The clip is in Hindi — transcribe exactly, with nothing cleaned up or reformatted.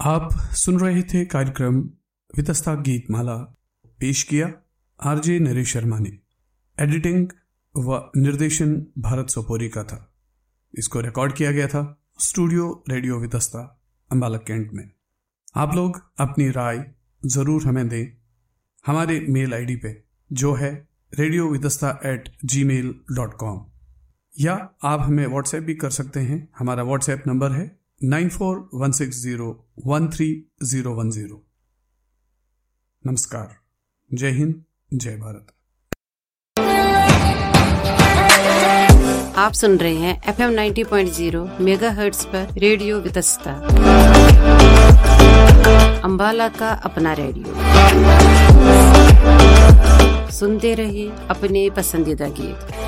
आप सुन रहे थे कार्यक्रम वितस्ता गीतमाला। पेश किया आरजे नरेश शर्मा ने। एडिटिंग व निर्देशन भारत सोपोरी का था। इसको रिकॉर्ड किया गया था studio radio Vitasta Ambala cantt में। आप लोग अपनी राय ज़रूर हमें दें हमारे मेल आईडी पे जो है रेडियो वितस्ता एट जी मेल डॉट कॉम, या आप हमें व्हाट्सएप भी कर सकते हैं। हमारा व्हाट्सएप नंबर है nine four one six zero one three zero one zero. नमस्कार, जय हिंद, जय भारत। आप सुन रहे हैं F M ninety point zero megahertz पर रेडियो वितस्ता, अंबाला का अपना रेडियो। सुनते रहिए अपने पसंदीदा गीत।